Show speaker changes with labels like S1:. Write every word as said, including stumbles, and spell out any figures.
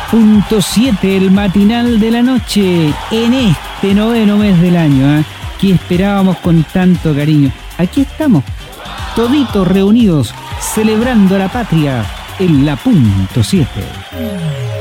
S1: punto siete, el matinal de la noche, en este noveno mes del año, ¿eh? Que esperábamos con tanto cariño. Aquí estamos, toditos reunidos, celebrando a la patria en la punto siete.